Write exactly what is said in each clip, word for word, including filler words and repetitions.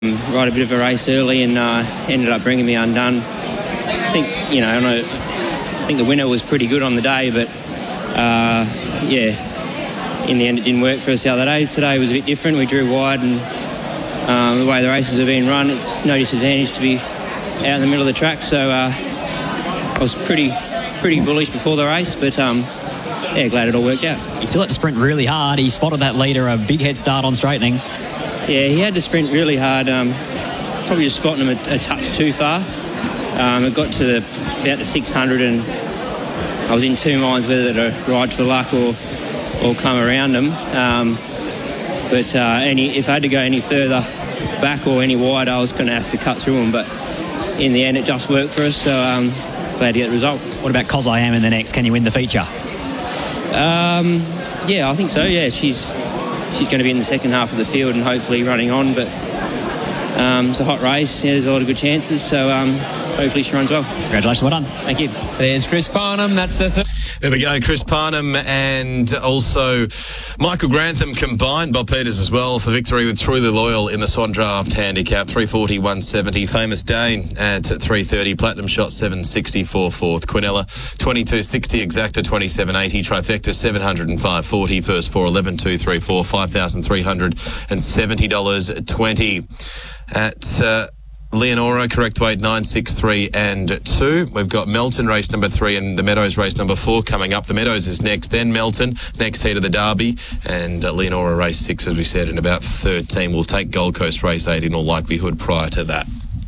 Ride a bit of a race early and uh, ended up bringing me undone. I think, you know, I, know, I think the winner was pretty good on the day, but uh, yeah, in the end it didn't work for us the other day. Today was a bit different. We drew wide, and um, the way the races have been run, it's no disadvantage to be out in the middle of the track. So uh, I was pretty, pretty bullish before the race, but um, yeah, glad it all worked out. He still had to sprint really hard. He spotted that leader, a big head start on straightening. Yeah, he had to sprint really hard. Um, probably just spotting him a, a touch too far. Um, it got to the, about the six hundred, and I was in two minds whether to ride for luck or or come around him. Um, but uh, any, if I had to go any further back or any wider, I was going to have to cut through him. But in the end, it just worked for us. So um, glad to get the result. What about Cos I Am in the next? Can you win the feature? Um, yeah, I think so. Yeah, she's. She's going to be in the second half of the field and hopefully running on, but um, it's a hot race. Yeah, there's a lot of good chances, so um, hopefully she runs well. Congratulations, well done. Thank you. There's Chris Parnham. That's the third. There we go, Chris Parnham and also Michael Grantham combined, Bob Peters as well, for victory with Truly Loyal in the Swan Draft handicap, three forty, one seventy. Famous Dane at three thirty, Platinum Shot seven sixty-four fourth, Quinella twenty-two sixty, Exacta twenty-seven eighty, Trifecta seven oh five forty, first four eleven two three four, five thousand three hundred seventy dollars twenty. At uh, Leonora, correct weight nine six three and two. We've got Melton race number three and the Meadows race number four coming up. The Meadows is next, then Melton, next heat of the Derby, and uh, Leonora race six, as we said, in about thirteen. We'll take Gold Coast race eight in all likelihood prior to that.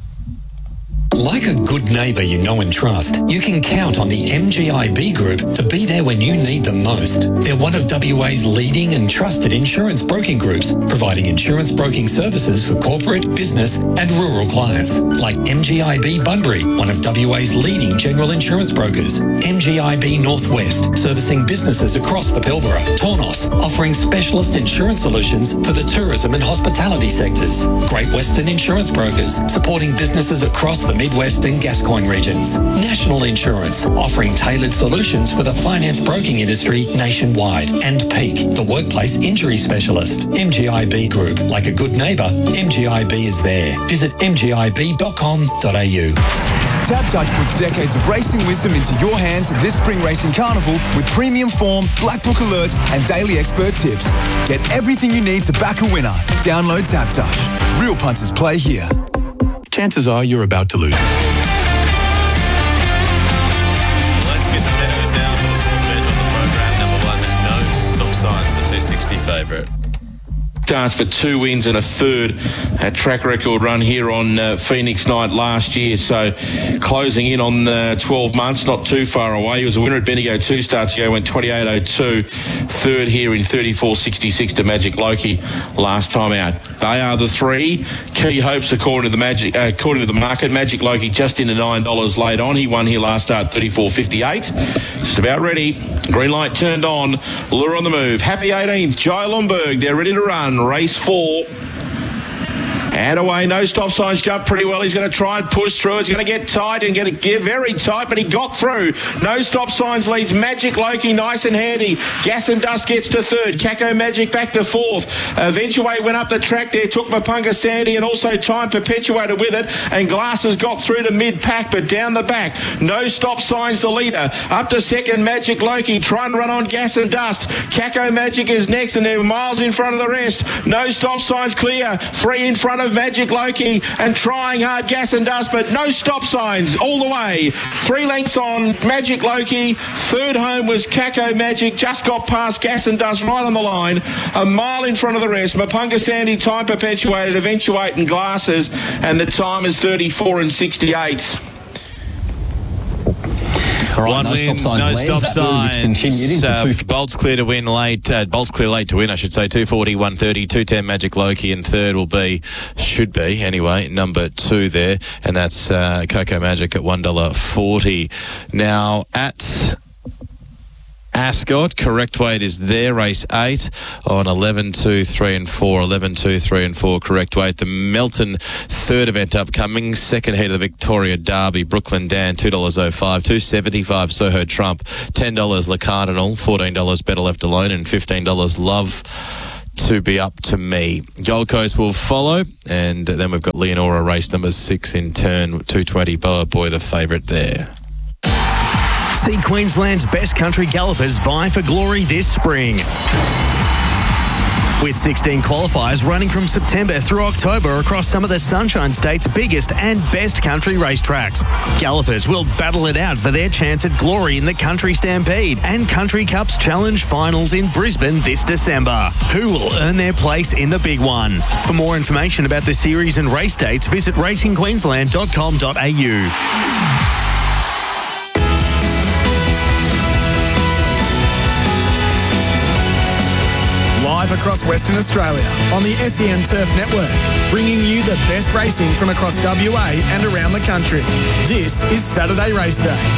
Like a good neighbour you know and trust, you can count on the M G I B Group to be there when you need them most. They're one of W A's leading and trusted insurance broking groups, providing insurance broking services for corporate, business and rural clients. Like M G I B Bunbury, one of W A's leading general insurance brokers. M G I B Northwest, servicing businesses across the Pilbara. Tornos, offering specialist insurance solutions for the tourism and hospitality sectors. Great Western Insurance Brokers, supporting businesses across the Midwest and Gascoyne regions. National Insurance, offering tailored solutions for the finance broking industry nationwide. And Peak, the workplace injury specialist. M G I B Group, like a good neighbour, M G I B is there. Visit m g i b dot com dot a u. TABtouch puts decades of racing wisdom into your hands this spring racing carnival with premium form, black book alerts and daily expert tips. Get everything you need to back a winner. Download TABtouch. Real punters play here. Chances are you're about to lose. Let's get the Meadows now for the fourth bet on the program. Number one, No Stop Signs, the two sixty favourite. Starts for two wins and a third. A track record run here on uh, Phoenix Night last year. So closing in on uh, twelve months, not too far away. He was a winner at Bendigo two starts ago, went twenty-eight oh two. Third here in thirty-four sixty-six to Magic Loki last time out. They are the three key hopes according to the Magic, uh, according to the market. Magic Loki just into nine dollars late on. He won here last start thirty-four fifty-eight. Just about ready. Green light turned on. Lure on the move. Happy eighteenth. Jai Lomberg. They're ready to run. Race four. And away, No Stop Signs jumped pretty well. He's going to try and push through. It's going to get tight and get it get very tight, but he got through. No Stop Signs leads Magic Loki, nice and handy. Gas and Dust gets to third. Kako Magic back to fourth. Eventuate went up the track there, took Mapunga Sandy, and also Time Perpetuated with it. And Glasses got through to mid-pack, but down the back, No Stop Signs the leader. Up to second, Magic Loki, trying to run on Gas and Dust. Kako Magic is next, and they're miles in front of the rest. No Stop Signs clear. Three in front of Magic Loki and trying hard Gas and Dust, but No Stop Signs all the way. Three lengths on Magic Loki. Third home was Kako Magic, just got past Gas and Dust right on the line. A mile in front of the rest. Mapunga Sandy, Time Perpetuated, Eventuate and Glasses, and the time is thirty-four and sixty-eight. Right, One no wins, stop no stop signs. Uh, Bolt's clear to win late. Uh, Bolt's clear late to win, I should say. two forty, one thirty, two ten Magic Loki, and third will be, should be anyway, number two there, and that's uh, Coco Magic at one dollar forty. Now at Ascot, correct weight is there, race eight on eleven, two, three and four, eleven, two, three and four, correct weight. The Melton third event upcoming, second heat of the Victoria Derby, Brooklyn Dan, two dollars oh five, two seventy-five Soho Trump, ten dollars Le Cardinal, fourteen dollars Better Left Alone, and fifteen dollars Love to Be Up to Me. Gold Coast will follow, and then we've got Leonora race number six in turn two twenty. Boa Boy, the favourite there. See Queensland's best country gallopers vie for glory this spring. With sixteen qualifiers running from September through October across some of the Sunshine State's biggest and best country racetracks. Gallopers will battle it out for their chance at glory in the Country Stampede and Country Cups Challenge Finals in Brisbane this December. Who will earn their place in the big one? For more information about the series and race dates, visit racing queensland dot com dot a u. Live across Western Australia on the S E N Turf Network, bringing you the best racing from across W A and around the country. This is Saturday Race Day.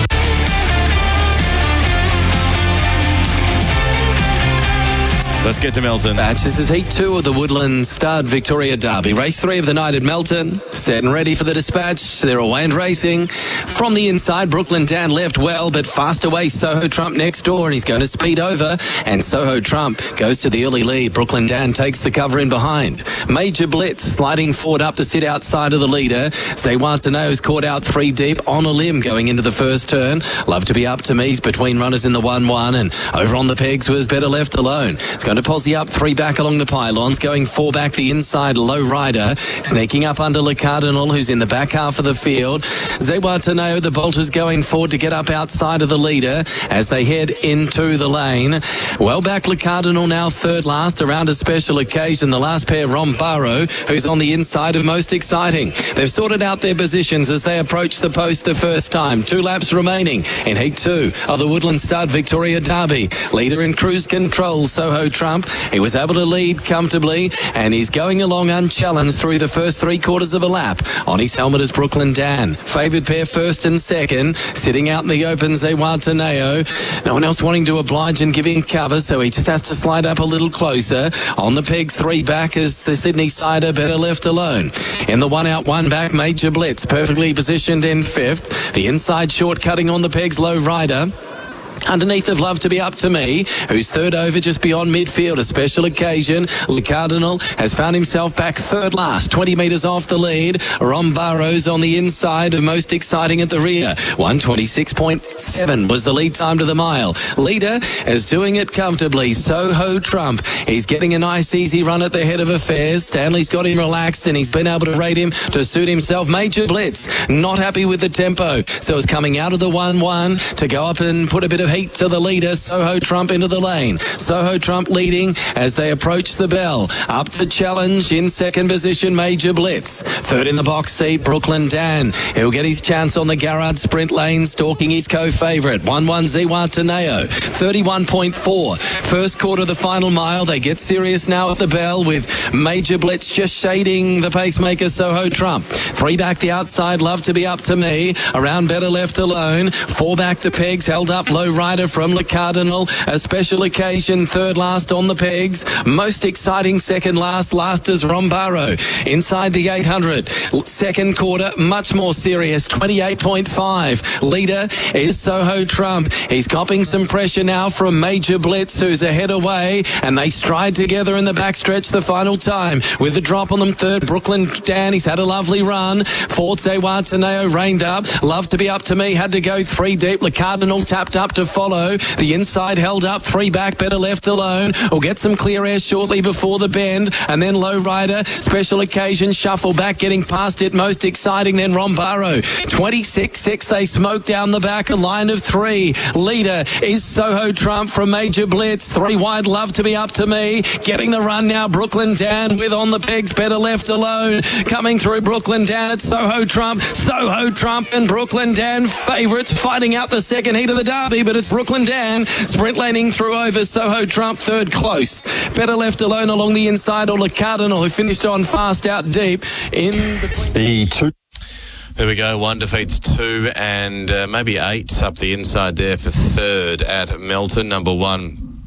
Let's get to Melton. Match. This is heat two of the Woodland Stud Victoria Derby. Race three of the night at Melton. Set and ready for the dispatch. They're away and racing. From the inside, Brooklyn Dan left well, but fast away Soho Trump next door, and he's going to speed over. And Soho Trump goes to the early lead. Brooklyn Dan takes the cover in behind. Major Blitz sliding forward up to sit outside of the leader. Zewa Tano's caught out three deep on a limb going into the first turn. Love to Be Up to Me's between runners in the one one, and over on the pegs was Better Left Alone. It's going to posse up three back along the pylons, going four back the inside Low Rider, sneaking up under Le Cardinal, who's in the back half of the field. Zewa Tano, the bolters going forward to get up outside of the leader as they head into the lane. Well back Le Cardinal now third last around a special occasion. The last pair, Rombaro, who's on the inside of Most Exciting. They've sorted out their positions as they approach the post the first time. Two laps remaining in heat two of the Woodland Stud Victoria Derby. Leader in cruise control, Soho Trump. He was able to lead comfortably, and he's going along unchallenged through the first three quarters of a lap. On his helmet is Brooklyn Dan. Favoured pair first and second. Sitting out in the open, Zewa Taneo. No one else wanting to oblige and giving cover, so he just has to slide up a little closer. On the pegs, three back is the Sydney Sider, Better Left Alone. In the one out, one back, Major Blitz, perfectly positioned in fifth. The inside short cutting on the pegs, Low Rider. Underneath of Love to Be Up to Me, who's third over just beyond midfield, a special occasion. Le Cardinal has found himself back third last, twenty metres off the lead. Rombaro's on the inside of Most Exciting at the rear. one twenty-six point seven was the lead time to the mile. Leader is doing it comfortably. Soho Trump, he's getting a nice easy run at the head of affairs. Stanley's got him relaxed, and he's been able to rate him to suit himself. Major Blitz, not happy with the tempo, so is coming out of the one one to go up and put a bit of heat to the leader. Soho Trump into the lane. Soho Trump leading as they approach the bell. Up to challenge in second position, Major Blitz. Third in the box seat, Brooklyn Dan. He'll get his chance on the Garrard sprint lane, stalking his co-favourite. one one Zewa Taneo. thirty-one point four. First quarter of the final mile. They get serious now at the bell with Major Blitz just shading the pacemaker, Soho Trump. Three back the outside, Love to Be Up to Me. Around Better Left Alone. Four back the pegs, held up Low Rider from Le Cardinal. A special occasion, third last on the pegs. Most Exciting, second last. Last is Rombaro. Inside the eight hundred. Second quarter, much more serious, twenty-eight point five. Leader is Soho Trump. He's copping some pressure now from Major Blitz, who's ahead away, and they stride together in the backstretch the final time. With the drop on them third, Brooklyn Dan, he's had a lovely run. Fourth, Zewa Taneo reined up. Love to Be Up to Me, had to go three deep. Le Cardinal tapped up to follow. The inside held up, three back, Better Left Alone. We'll get some clear air shortly before the bend, and then Low Rider, special occasion, shuffle back, getting past it, Most Exciting, then Rombaro. twenty-six six, they smoke down the back, a line of three. Leader is Soho Trump from Major Blitz. Three wide, Love to Be Up to Me. Getting the run now, Brooklyn Dan with on the pegs, Better Left Alone. Coming through Brooklyn Dan, it's Soho Trump. Soho Trump and Brooklyn Dan favourites, fighting out the second heat of the Derby, but it's Brooklyn Dan sprint laning through over Soho Trump, third close. Better Left Alone along the inside, or Le Cardinal, who finished on fast out deep in the two. There we go. One defeats two, and uh, maybe eight up the inside there for third at Melton. Number one,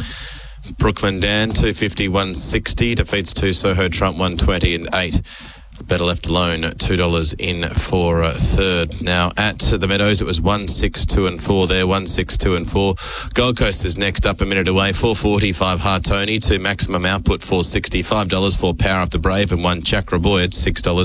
Brooklyn Dan, two fifty, one sixty. Defeats two, Soho Trump, one twenty, and eight Better Left Alone, two dollars in for a third. Now, at the Meadows, it was one six two and four there, one six two and four. Gold Coast is next up a minute away, four forty-five Hard Tony, two Maximum Output, four sixty, five dollars for Power of the Brave, and one Chakra Boy at six dollars.